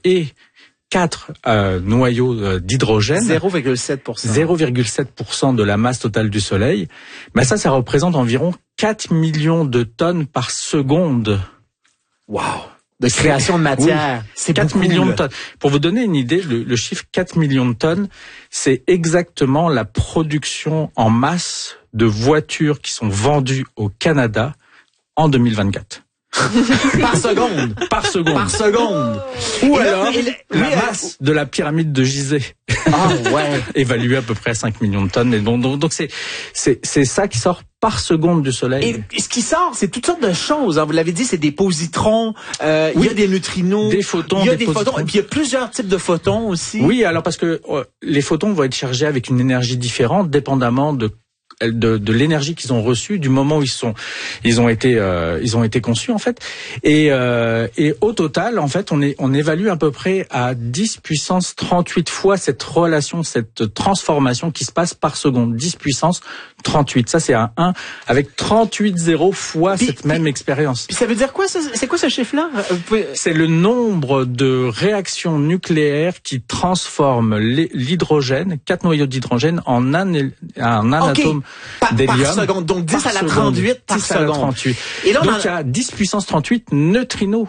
et 4 noyaux d'hydrogène. 0,7%. 0,7% de la masse totale du Soleil. Ben ça représente environ 4 millions de tonnes par seconde. Wow! De création de matière. Oui, c'est 4 millions de tonnes. Pour vous donner une idée, le chiffre 4 millions de tonnes, c'est exactement la production en masse de voitures qui sont vendues au Canada en 2024. Par seconde. Par seconde. Par seconde. Ou alors, la masse de la pyramide de Gizeh. Ah, ouais. Évaluée à peu près à 5 millions de tonnes. Et donc c'est ça qui sort par seconde du Soleil. Et ce qui sort, c'est toutes sortes de choses. Vous l'avez dit, c'est des positrons, il y a des neutrinos. Des photons. Il y a des photons. Et puis il y a plusieurs types de photons aussi. Oui, alors parce que les photons vont être chargés avec une énergie différente, dépendamment de l'énergie qu'ils ont reçue du moment où ils ont été conçus en fait, et au total en fait on évalue à peu près à 10 puissance 38 fois cette relation, cette transformation qui se passe par seconde. 10 puissance 38, ça c'est un 1 avec 38 zéros fois cette même expérience. Puis ça veut dire quoi ça? C'est quoi ce chiffre-là? C'est le nombre de réactions nucléaires qui transforment l'hydrogène, 4 noyaux d'hydrogène en un atome d'hélium. Par seconde, donc 10 à la 38 par seconde. Et là, donc il y a 10 puissance 38 neutrinos,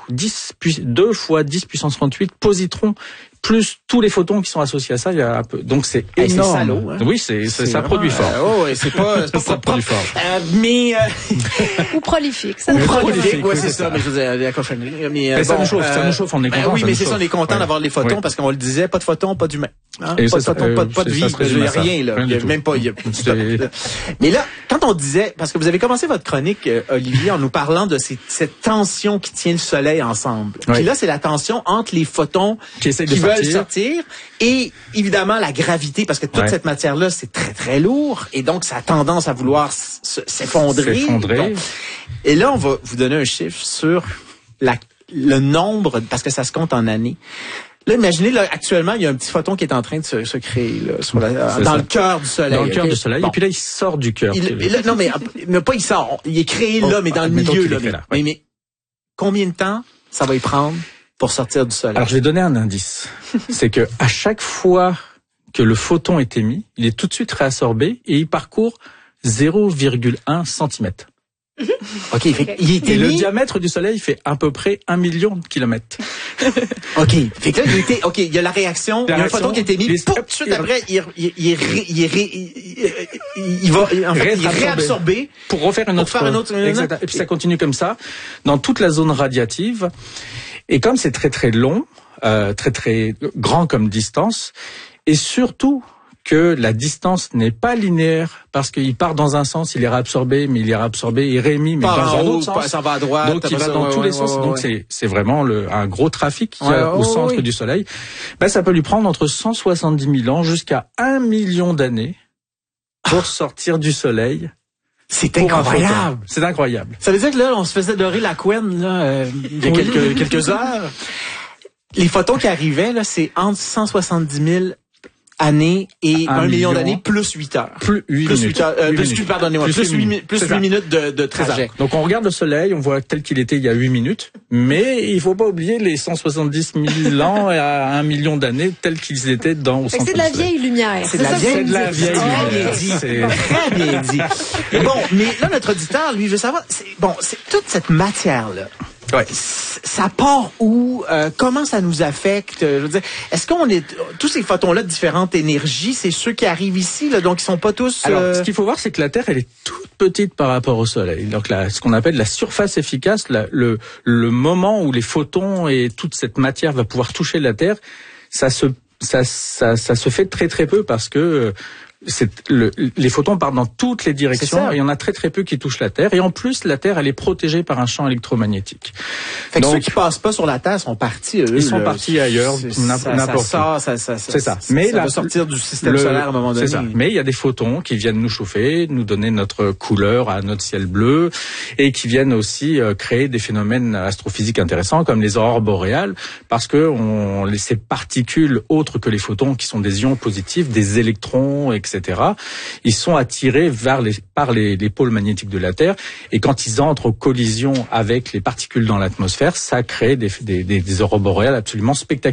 2 fois 10 puissance 38 positrons, plus tous les photons qui sont associés à ça, il y a un peu. Donc c'est énorme. C'est salaud, hein? Oui, ça produit fort. C'est pas ça produit fort. Mais ou prolifique. Ou prolifique, ouais, c'est ça. Mais je vous ai la cochonnerie. Mais ça nous chauffe, on est content. Oui, mais c'est ça, on est content d'avoir les photons parce qu'on le disait, pas de photons, pas d'humains. Hein? Pas de photons, pas de vie. Il n'y a rien là. Il y a même pas. Mais là, quand on disait, parce que vous avez commencé votre chronique, Olivier, en nous parlant de cette tension qui tient le Soleil ensemble. Puis là, c'est la tension entre les photons qui veulent sortir et évidemment la gravité, parce que toute cette matière-là, c'est très très lourd et donc ça a tendance à vouloir s'effondrer. Et là, on va vous donner un chiffre sur le nombre, parce que ça se compte en années. Là, imaginez, là, actuellement, il y a un petit photon qui est en train de se créer là, dans le cœur du Soleil. Dans le cœur du Soleil, et puis là, il sort du cœur. Non, mais pas il sort. Il est créé là, mais dans le milieu. Mais combien de temps ça va y prendre pour sortir du Soleil? Alors, je vais donner un indice. C'est que à chaque fois que le photon est émis, il est tout de suite réabsorbé et il parcourt 0,1 cm. OK, il est émis. Et le diamètre du Soleil fait à peu près 1 million de kilomètres. OK. Fait que là, il y a la réaction, il y a un photon qui est émis, tout de suite après, il va réabsorber pour refaire un autre. Exact. Et puis ça continue comme ça dans toute la zone radiative. Et comme c'est très très long, très très grand comme distance, et surtout que la distance n'est pas linéaire parce qu'il part dans un sens, il est réabsorbé, mais il est réabsorbé et réémis, mais dans un autre sens. Ça va à droite. Donc il va dans tous les sens. Donc c'est vraiment un gros trafic qu'il y a au centre du Soleil. Ben ça peut lui prendre entre 170 000 ans jusqu'à 1 million d'années pour sortir du Soleil. C'est incroyable. C'est incroyable. Ça veut dire que là, on se faisait dorer la couenne là, il y a quelques heures. Les photons qui arrivaient là, c'est entre 170 000 années et 1 million d'années plus 8 heures. Plus 8 minutes. Pardonnez-moi. Plus 8 minutes de trajet. Donc on regarde le Soleil, on voit tel qu'il était il y a 8 minutes, mais il faut pas oublier les 170 000 ans à 1 million d'années tels qu'ils étaient au centre du Soleil. C'est de la vieille lumière. C'est de la vieille lumière. Très bien dit. Et bon, mais là, notre auditeur, lui, veut savoir, c'est toute cette matière-là. Ouais. Ça part où? Comment ça nous affecte? Je veux dire, est-ce qu'on est tous ces photons-là de différentes énergies, c'est ceux qui arrivent ici, là, donc ils sont pas tous. Alors, ce qu'il faut voir, c'est que la Terre, elle est toute petite par rapport au Soleil. Donc ce qu'on appelle la surface efficace, le moment où les photons et toute cette matière va pouvoir toucher la Terre, ça se fait très très peu parce que les photons partent dans toutes les directions et il y en a très très peu qui touchent la Terre. Et en plus, la Terre, elle est protégée par un champ électromagnétique. Fait que ceux qui passent pas sur la Terre sont partis, eux. Ils sont partis ailleurs, n'importe où. C'est ça. Mais ça va sortir du système solaire à un moment donné. C'est ça. Mais il y a des photons qui viennent nous chauffer, nous donner notre couleur à notre ciel bleu et qui viennent aussi créer des phénomènes astrophysiques intéressants comme les aurores boréales parce que ces particules autres que les photons qui sont des ions positifs, des électrons, etc., ils sont attirés par les pôles magnétiques de la Terre et quand ils entrent en collision avec les particules dans l'atmosphère, ça crée des aurores boréales absolument spectaculaires.